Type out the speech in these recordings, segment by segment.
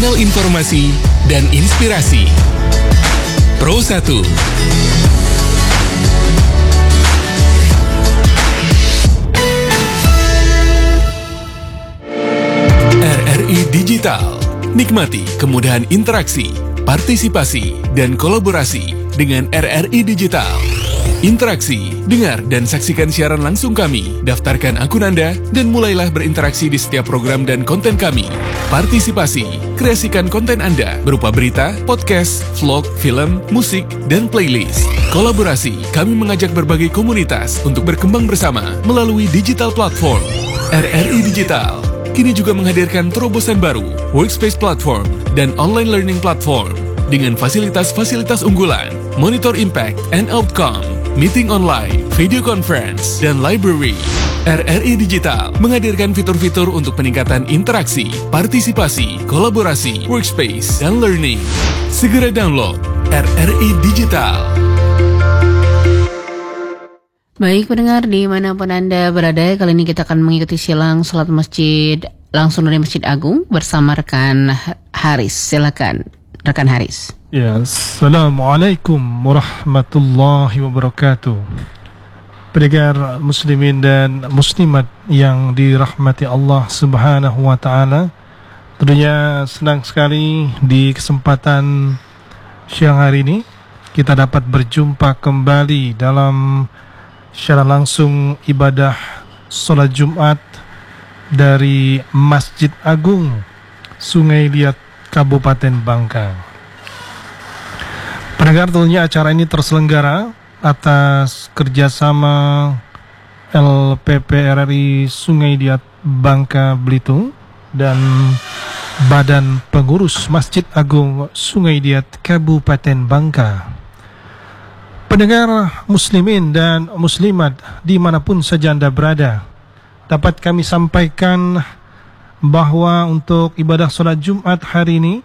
kanal informasi dan inspirasi. Pro 1. RRI Digital. Nikmati kemudahan interaksi, partisipasi, dan kolaborasi dengan RRI Digital. Interaksi, dengar dan saksikan siaran langsung kami, daftarkan akun Anda, dan mulailah berinteraksi di setiap program dan konten kami. Partisipasi, kreasikan konten Anda berupa berita, podcast, vlog, film, musik, dan playlist. Kolaborasi, kami mengajak berbagai komunitas untuk berkembang bersama melalui digital platform. RRI Digital kini juga menghadirkan terobosan baru, workspace platform, dan online learning platform dengan fasilitas-fasilitas unggulan, monitor impact and outcome, meeting online, video conference, dan library. RRI Digital menghadirkan fitur-fitur untuk peningkatan interaksi, partisipasi, kolaborasi, workspace, dan learning. Segera download RRI Digital. Baik pendengar, dimanapun Anda berada, kali ini kita akan mengikuti silang salat masjid langsung dari Masjid Agung bersama rekan Haris. Silakan, rekan Haris. Ya, Assalamualaikum warahmatullahi wabarakatuh. Pendengar muslimin dan muslimat yang dirahmati Allah Subhanahu wa taala. Tentunya senang sekali di kesempatan siang hari ini kita dapat berjumpa kembali dalam secara langsung ibadah sholat Jumat dari Masjid Agung Sungai Liat Kabupaten Bangka. Pendengar, tentunya acara ini terselenggara atas kerjasama LPP RRI Sungai Liat Bangka Belitung dan Badan Pengurus Masjid Agung Sungai Liat Kabupaten Bangka. Pendengar muslimin dan muslimat dimanapun saja Anda berada, dapat kami sampaikan bahwa untuk ibadah sholat Jumat hari ini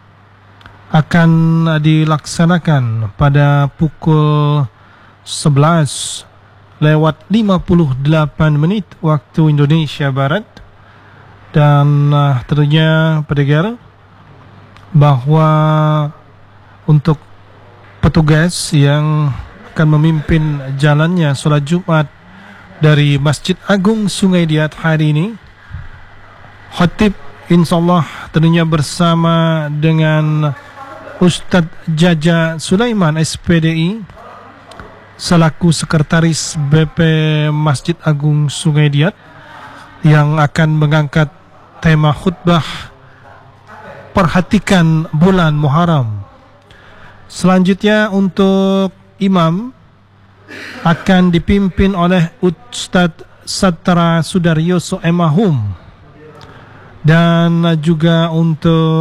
akan dilaksanakan pada pukul 11 lewat 58 menit waktu Indonesia Barat. Dan tentunya pendengar bahwa untuk petugas yang akan memimpin jalannya sholat Jumat dari Masjid Agung Sungai Liat hari ini, khatib insyaallah tentunya bersama dengan Ustadz Jaja Sulaiman SPDI selaku Sekretaris BP Masjid Agung Sungai Liat yang akan mengangkat tema khutbah Perhatikan Bulan Muharram. Selanjutnya untuk imam akan dipimpin oleh Ustadz Satra Sudaryoso Emahum, dan juga untuk